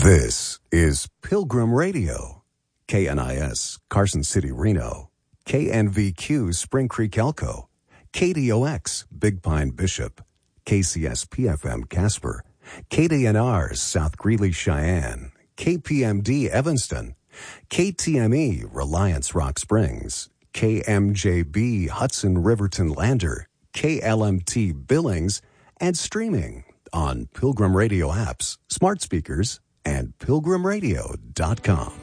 This is Pilgrim Radio, KNIS, Carson City, Reno, KNVQ, Spring Creek, Elko, KDOX, Big Pine, Bishop, KCS-PFM, Casper, KDNR, South Greeley, Cheyenne, KPMD, Evanston, KTME, Reliance, Rock Springs, KMJB, Hudson, Riverton, Lander, KLMT, Billings, and streaming on Pilgrim Radio apps, smart speakers, and pilgrimradio.com.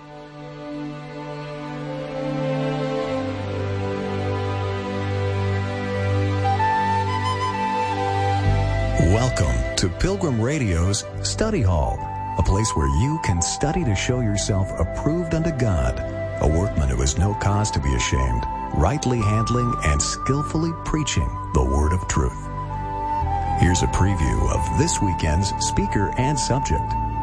Welcome to Pilgrim Radio's Study Hall, a place where you can study to show yourself approved unto God, a workman who has no cause to be ashamed, rightly handling and skillfully preaching the word of truth. Here's a preview of this weekend's speaker and subject.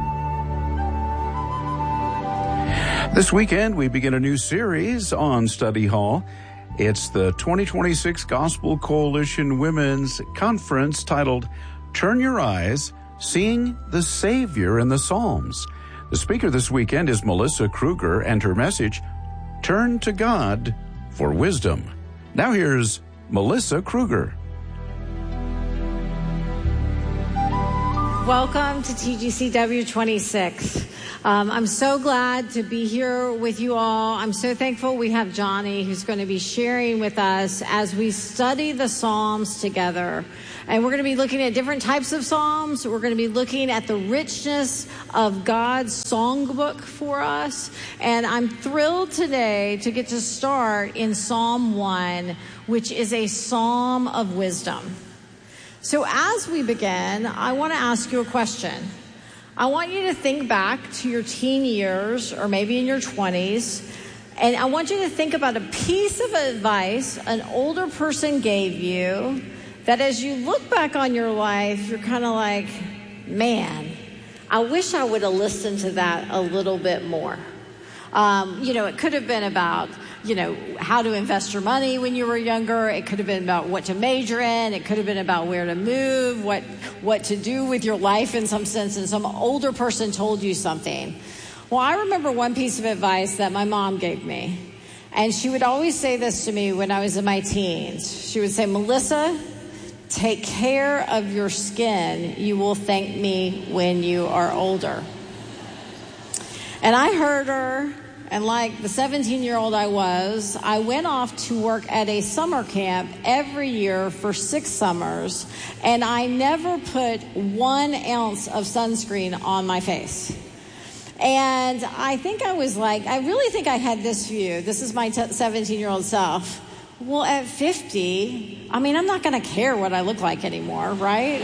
This weekend, we begin a new series on Study Hall. It's the 2026 Gospel Coalition Women's Conference titled, Turn Your Eyes, Seeing the Savior in the Psalms. The speaker this weekend is Melissa Kruger, and her message, Turn to God for Wisdom. Now here's Melissa Kruger. Welcome to TGCW 26. I'm so glad to be here with you all. I'm so thankful we have Johnny, who's going to be sharing with us as we study the Psalms together. And we're going to be looking at different types of Psalms. We're going to be looking at the richness of God's songbook for us. And I'm thrilled today to get to start in Psalm 1, which is a psalm of wisdom. So as we begin, I want to ask you a question. I want you to think back to your teen years or maybe in your 20s, and I want you to think about a piece of advice an older person gave you that as you look back on your life, you're kind of like, man, I wish I would have listened to that a little bit more. It could have been about, how to invest your money when you were younger. It could have been about what to major in. It could have been about where to move, what to do with your life in some sense, and some older person told you something. Well, I remember one piece of advice that my mom gave me, and she would always say this to me when I was in my teens. She would say, Melissa, take care of your skin. You will thank me when you are older. And I heard her, and like the 17-year-old I was, I went off to work at a summer camp every year for 6 summers, and I never put 1 ounce of sunscreen on my face. And I think I really think I had this view. This is my 17-year-old self. Well, at 50, I'm not going to care what I look like anymore, right?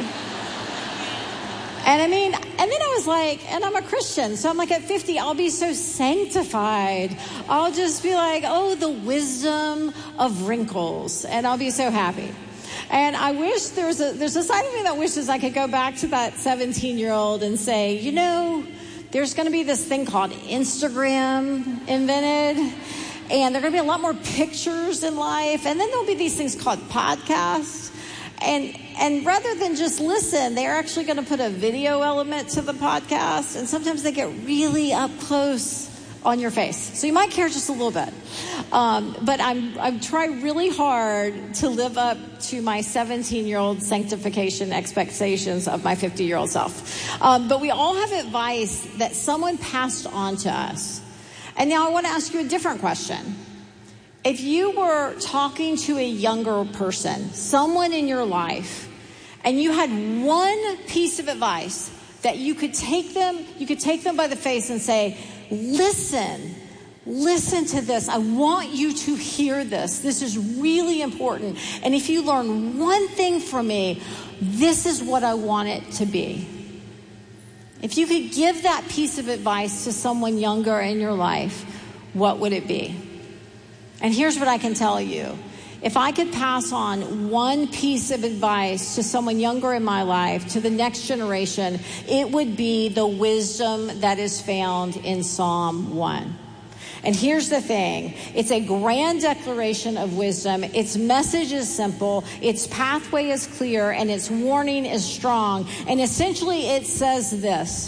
And then I was like, and I'm a Christian, so I'm like, at 50, I'll be so sanctified. I'll just be like, oh, the wisdom of wrinkles, and I'll be so happy. And I wish there's a side of me that wishes I could go back to that 17-year-old and say, there's going to be this thing called Instagram invented, and there are going to be a lot more pictures in life, and then there'll be these things called podcasts. And rather than just listen, they're actually going to put a video element to the podcast. And sometimes they get really up close on your face. So you might care just a little bit. But I'm trying really hard to live up to my 17-year-old sanctification expectations of my 50-year-old self. But we all have advice that someone passed on to us. And now I want to ask you a different question. If you were talking to a younger person, someone in your life, and you had one piece of advice that you could take them by the face and say, listen to this. I want you to hear this. This is really important. And if you learn one thing from me, this is what I want it to be. If you could give that piece of advice to someone younger in your life, what would it be? And here's what I can tell you. If I could pass on one piece of advice to someone younger in my life, to the next generation, it would be the wisdom that is found in Psalm 1. And here's the thing. It's a grand declaration of wisdom. Its message is simple. Its pathway is clear, and its warning is strong. And essentially it says this: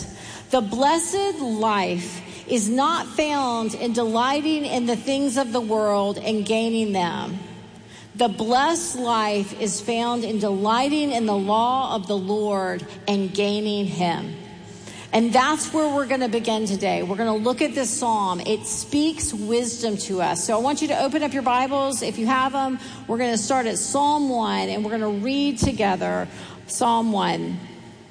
The blessed life is not found in delighting in the things of the world and gaining them. The blessed life is found in delighting in the law of the Lord and gaining him. And that's where we're going to begin today. We're going to look at this psalm. It speaks wisdom to us. So I want you to open up your Bibles. If you have them, we're going to start at Psalm 1, and we're going to read together Psalm 1.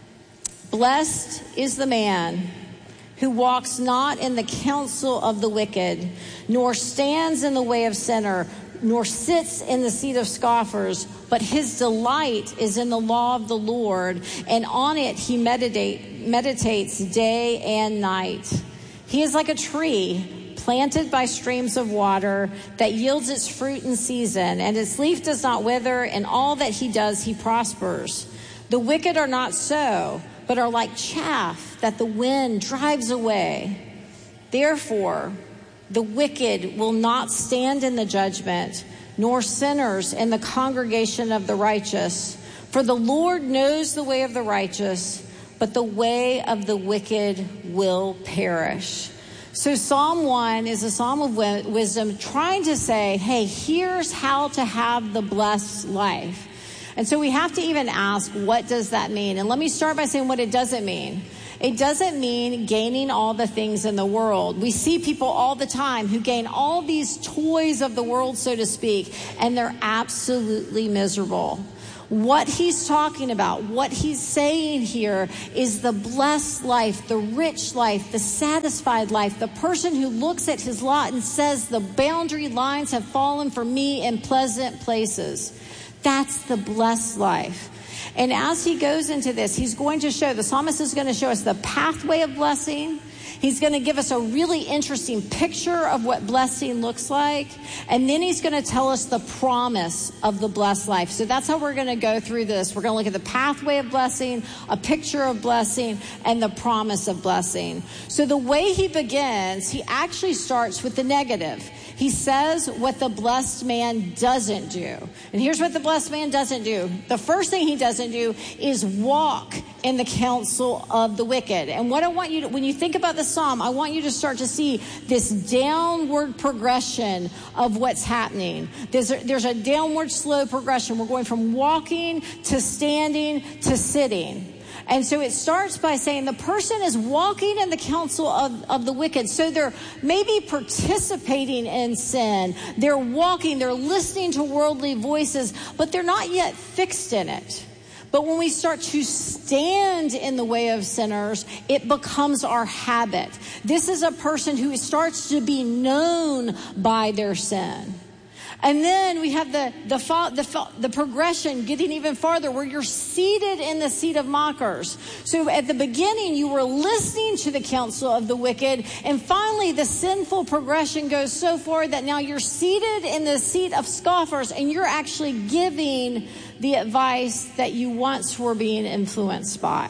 Blessed is the man who walks not in the counsel of the wicked, nor stands in the way of sinner, nor sits in the seat of scoffers, but his delight is in the law of the Lord, and on it he meditates day and night. He is like a tree planted by streams of water that yields its fruit in season, and its leaf does not wither, and all that he does he prospers. The wicked are not so, but are like chaff that the wind drives away. Therefore, the wicked will not stand in the judgment, nor sinners in the congregation of the righteous. For the Lord knows the way of the righteous, but the way of the wicked will perish. So Psalm 1 is a psalm of wisdom trying to say, hey, here's how to have the blessed life. And so we have to even ask, what does that mean? And let me start by saying what it doesn't mean. It doesn't mean gaining all the things in the world. We see people all the time who gain all these toys of the world, so to speak, and they're absolutely miserable. What he's talking about, what he's saying here is the blessed life, the rich life, the satisfied life, the person who looks at his lot and says, the boundary lines have fallen for me in pleasant places. That's the blessed life. And as he goes into this, he's going to show, the psalmist is going to show us the pathway of blessing. He's going to give us a really interesting picture of what blessing looks like. And then he's going to tell us the promise of the blessed life. So that's how we're going to go through this. We're going to look at the pathway of blessing, a picture of blessing, and the promise of blessing. So the way he begins, he actually starts with the negative. He says what the blessed man doesn't do. And here's what the blessed man doesn't do. The first thing he doesn't do is walk in the counsel of the wicked. And what I want you to, when you think about the psalm, I want you to start to see this downward progression of what's happening. There's a downward slow progression. We're going from walking to standing to sitting. And so it starts by saying the person is walking in the counsel of the wicked. So they're maybe participating in sin. They're walking, they're listening to worldly voices, but they're not yet fixed in it. But when we start to stand in the way of sinners, it becomes our habit. This is a person who starts to be known by their sin. And then we have the progression getting even farther where you're seated in the seat of mockers. So at the beginning, you were listening to the counsel of the wicked. And finally, the sinful progression goes so far that now you're seated in the seat of scoffers and you're actually giving the advice that you once were being influenced by.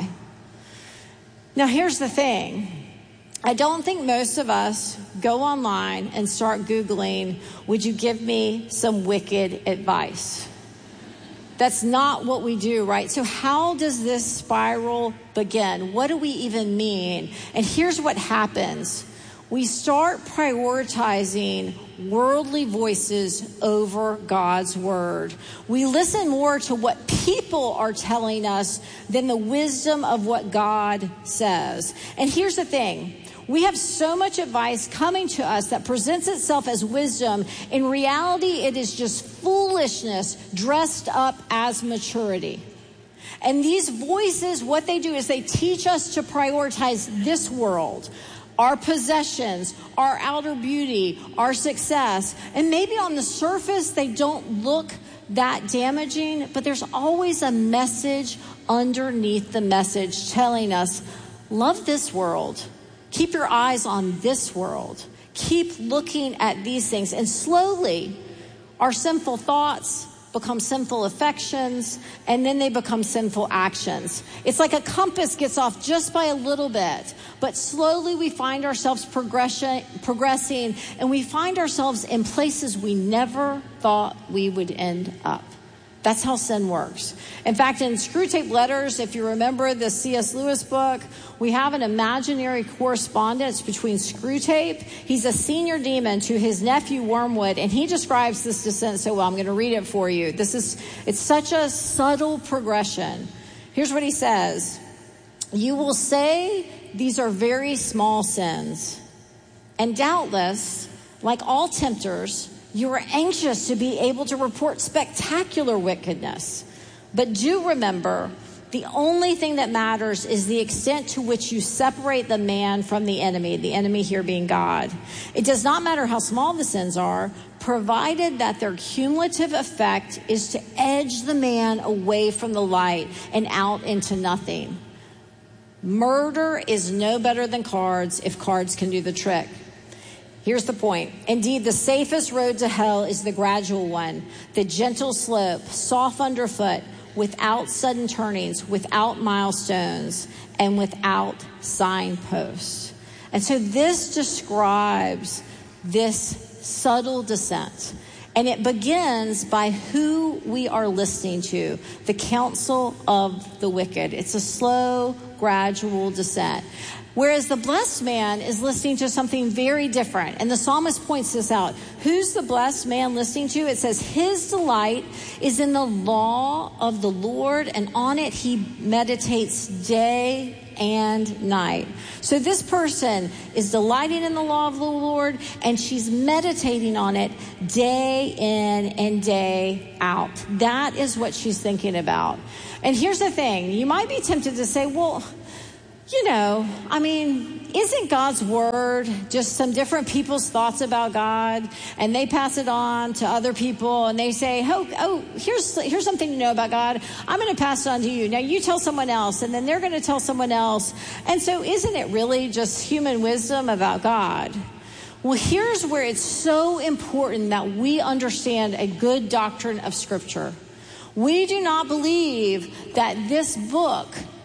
Now, here's the thing. I don't think most of us go online and start Googling, would you give me some wicked advice? That's not what we do, right? So how does this spiral begin? What do we even mean? And here's what happens. We start prioritizing worldly voices over God's word. We listen more to what people are telling us than the wisdom of what God says. And here's the thing. We have so much advice coming to us that presents itself as wisdom. In reality, it is just foolishness dressed up as maturity. And these voices, what they do is they teach us to prioritize this world, our possessions, our outer beauty, our success. And maybe on the surface, they don't look that damaging, but there's always a message underneath the message telling us, love this world. Keep your eyes on this world. Keep looking at these things. And slowly, our sinful thoughts become sinful affections, and then they become sinful actions. It's like a compass gets off just by a little bit, but slowly we find ourselves progressing, and we find ourselves in places we never thought we would end up. That's how sin works. In fact, in Screwtape Letters, if you remember the C.S. Lewis book, we have an imaginary correspondence between Screwtape. He's a senior demon to his nephew Wormwood, and he describes this descent so well. I'm going to read it for you. It's such a subtle progression. Here's what he says. You will say these are very small sins, and doubtless, like all tempters, you are anxious to be able to report spectacular wickedness. But do remember, the only thing that matters is the extent to which you separate the man from the enemy here being God. It does not matter how small the sins are, provided that their cumulative effect is to edge the man away from the light and out into nothing. Murder is no better than cards if cards can do the trick. Here's the point. Indeed, the safest road to hell is the gradual one, the gentle slope, soft underfoot, without sudden turnings, without milestones, and without signposts. And so this describes this subtle descent. And it begins by who we are listening to, the counsel of the wicked. It's a slow, gradual descent. Whereas the blessed man is listening to something very different. And the psalmist points this out. Who's the blessed man listening to? It says, his delight is in the law of the Lord, and on it he meditates day and night. So this person is delighting in the law of the Lord, and she's meditating on it day in and day out. That is what she's thinking about. And here's the thing. You might be tempted to say, well, isn't God's word just some different people's thoughts about God, and they pass it on to other people, and they say, here's something to know about God. I'm going to pass it on to you. Now you tell someone else, and then they're going to tell someone else. And so isn't it really just human wisdom about God? Well, here's where it's so important that we understand a good doctrine of Scripture. We do not believe that this book